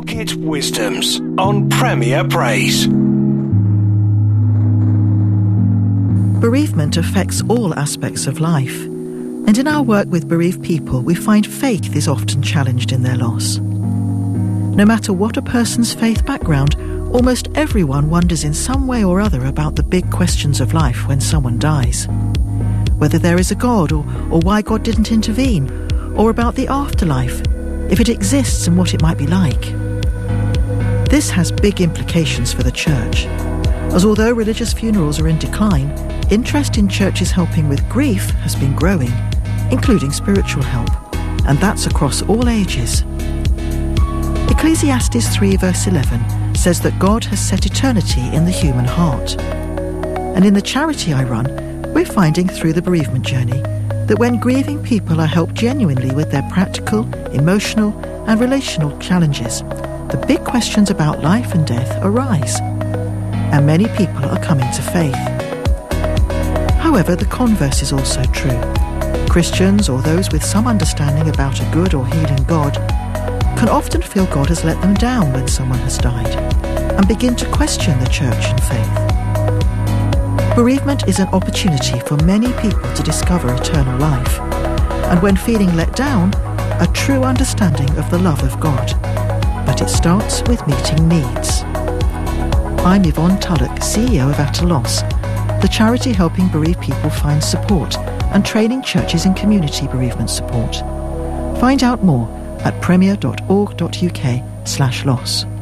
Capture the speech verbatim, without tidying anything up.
Market Wisdoms on Premier Praise. Bereavement affects all aspects of life, and in our work with bereaved people, we find faith is often challenged in their loss. No matter what a person's faith background, almost everyone wonders in some way or other about the big questions of life when someone dies. Whether there is a God, or, or why God didn't intervene, or about the afterlife, if it exists and what it might be like. This has big implications for the church, as although religious funerals are in decline, interest in churches helping with grief has been growing, including spiritual help, and that's across all ages. Ecclesiastes three verse eleven says that God has set eternity in the human heart. And in the charity I run, we're finding through the bereavement journey that when grieving people are helped genuinely with their practical, emotional and relational challenges, the big questions about life and death arise, and many people are coming to faith. However, the converse is also true. Christians, or those with some understanding about a good or healing God, can often feel God has let them down when someone has died, and begin to question the church and faith. Bereavement is an opportunity for many people to discover eternal life, and when feeling let down, a true understanding of the love of God. But it starts with meeting needs. I'm Yvonne Tullock, C E O of At a Loss, the charity helping bereaved people find support and training churches in community bereavement support. Find out more at premier dot org dot uk slash loss.